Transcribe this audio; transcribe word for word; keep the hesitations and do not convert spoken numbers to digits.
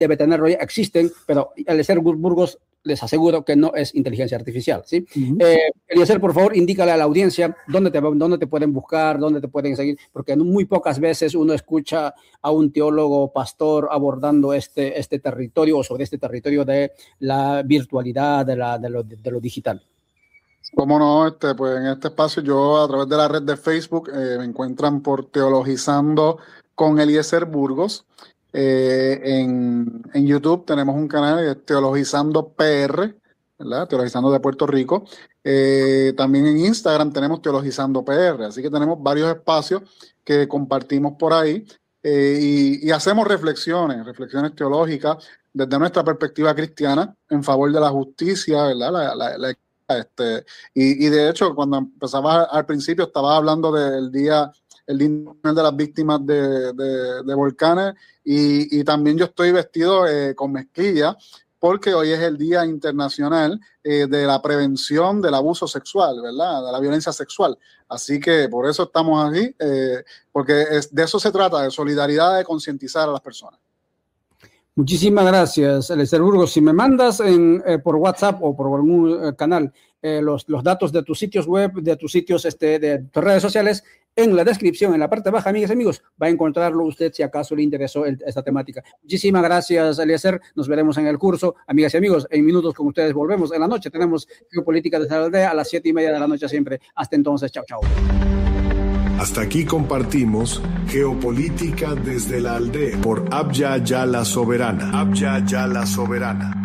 debe tenerlo ya, existen, pero Eliezer Burgos les aseguro que no es inteligencia artificial, ¿sí? Uh-huh. Eh, Eliezer, por favor, indícale a la audiencia dónde te, dónde te pueden buscar, dónde te pueden seguir, porque muy pocas veces uno escucha a un teólogo pastor abordando este, este territorio o sobre este territorio de la virtualidad, de, la, de, lo, de, de lo digital. Cómo no, este, pues en este espacio yo a través de la red de Facebook eh, me encuentran por Teologizando con Eliezer Burgos. Eh, en, en YouTube tenemos un canal que es Teologizando P R, ¿verdad? Teologizando de Puerto Rico. Eh, también en Instagram tenemos Teologizando P R, así que tenemos varios espacios que compartimos por ahí eh, y, y hacemos reflexiones, reflexiones teológicas desde nuestra perspectiva cristiana en favor de la justicia, ¿verdad? La, la, la, este, y, y de hecho, cuando empezaba al principio, estaba hablando del día el Día de las Víctimas de, de, de Volcanes y, y también yo estoy vestido eh, con mezclilla porque hoy es el Día Internacional eh, de la Prevención del Abuso Sexual, ¿verdad? De la violencia sexual. Así que por eso estamos aquí, eh, porque es, de eso se trata, de solidaridad, de concientizar a las personas. Muchísimas gracias, Eliezer Burgos. Si me mandas en, eh, por WhatsApp o por algún eh, canal eh, los, los datos de tus sitios web, de tus sitios, este, de tus redes sociales, en la descripción, en la parte baja, amigas y amigos, va a encontrarlo usted si acaso le interesó el, esta temática. Muchísimas gracias, Eliezer. Nos veremos en el curso. Amigas y amigos, en minutos con ustedes volvemos. En la noche tenemos Geopolítica desde la Aldea a las siete y media de la noche siempre. Hasta entonces, chao, chao. Hasta aquí compartimos Geopolítica desde la Aldea por Abya Yala Soberana. Abya Yala Soberana.